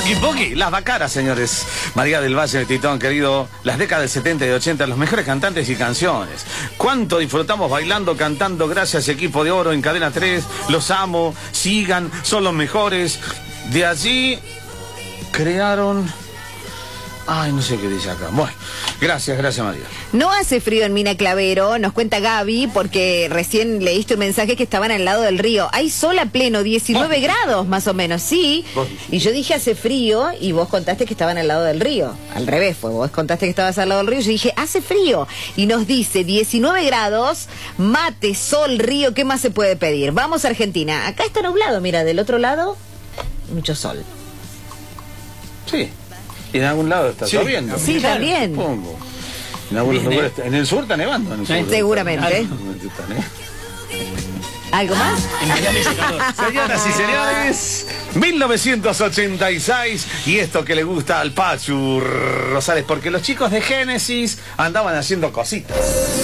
Tuki Puki, las Bacaras, señores. María del Valle de Titón, querido. Las décadas del 70 y 80, los mejores cantantes y canciones. ¿Cuánto disfrutamos bailando, cantando? Gracias, equipo de oro en Cadena 3. Los amo, sigan, son los mejores. De allí crearon... Ay, no sé qué dice acá. Bueno, gracias María. No hace frío en Mina Clavero, nos cuenta Gaby, porque recién leíste un mensaje que estaban al lado del río. Hay sol a pleno, 19 grados más o menos, sí. Y yo dije hace frío y vos contaste que estaban al lado del río. Al revés fue, vos contaste que estabas al lado del río y yo dije hace frío. Y nos dice 19 grados, mate, sol, río, ¿qué más se puede pedir? Vamos a Argentina. Acá está nublado, mira, del otro lado, mucho sol. Sí. Y en algún lado está lloviendo. Sí, claro, también. Supongo. En algunos lugares, en el sur está nevando. En el sur seguramente. ¿Algo más? En Miami hace calor. Señoras y señores, 1986, y esto que le gusta al Pachu Rosales, porque los chicos de Génesis andaban haciendo cositas.